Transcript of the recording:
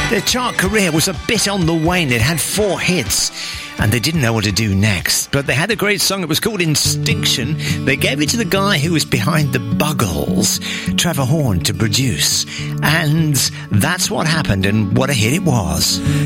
Their chart career was a bit on the wane. It had 4 hits, and they didn't know what to do next. But they had a great song. It was called Instinction. They gave it to the guy who was behind the Buggles, Trevor Horn, to produce. And that's what happened, and what a hit it was.